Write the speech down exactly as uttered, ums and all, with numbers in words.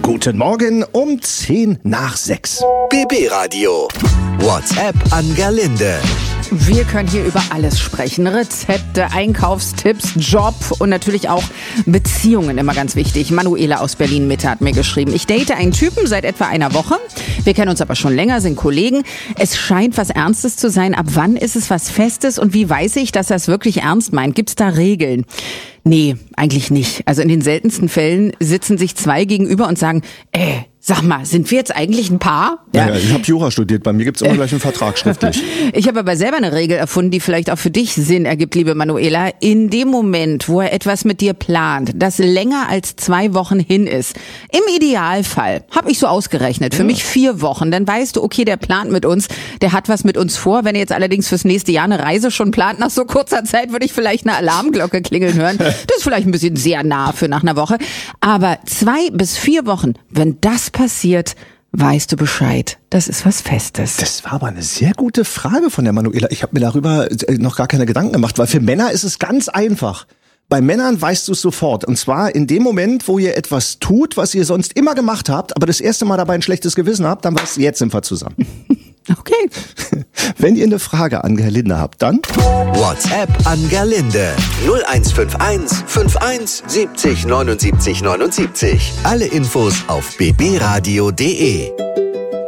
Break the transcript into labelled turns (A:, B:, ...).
A: Guten Morgen um zehn nach sechs.
B: B B-Radio. WhatsApp an Gerlinde.
C: Wir können hier über alles sprechen. Rezepte, Einkaufstipps, Job und natürlich auch Beziehungen, immer ganz wichtig. Manuela aus Berlin-Mitte hat mir geschrieben. Ich date einen Typen seit etwa einer Woche. Wir kennen uns aber schon länger, sind Kollegen. Es scheint was Ernstes zu sein. Ab wann ist es was Festes und wie weiß ich, dass er es wirklich ernst meint? Gibt es da Regeln? Nee, eigentlich nicht. Also in den seltensten Fällen sitzen sich zwei gegenüber und sagen, äh, sag mal, sind wir jetzt eigentlich ein Paar?
A: Ja, ja, ich habe Jura studiert, bei mir gibt's immer gleich einen Vertrag schriftlich.
C: Ich habe aber selber eine Regel erfunden, die vielleicht auch für dich Sinn ergibt, liebe Manuela. In dem Moment, wo er etwas mit dir plant, das länger als zwei Wochen hin ist, im Idealfall, habe ich so ausgerechnet, für ja. mich vier Wochen, dann weißt du, okay, der plant mit uns, der hat was mit uns vor. Wenn er jetzt allerdings fürs nächste Jahr eine Reise schon plant, nach so kurzer Zeit würde ich vielleicht eine Alarmglocke klingeln hören. Das ist vielleicht ein bisschen sehr nah für nach einer Woche. Aber zwei bis vier Wochen, wenn das passiert, weißt du Bescheid. Das ist was Festes.
A: Das war aber eine sehr gute Frage von der Manuela. Ich habe mir darüber noch gar keine Gedanken gemacht, weil für Männer ist es ganz einfach. Bei Männern weißt du es sofort. Und zwar in dem Moment, wo ihr etwas tut, was ihr sonst immer gemacht habt, aber das erste Mal dabei ein schlechtes Gewissen habt, dann weißt du, jetzt sind wir zusammen.
C: Okay.
A: Wenn ihr eine Frage an Gerlinde habt, dann
B: WhatsApp an Gerlinde. null eins fünf eins fünf eins siebzig neunundsiebzig neunundsiebzig. Alle Infos auf b b radio punkt d e.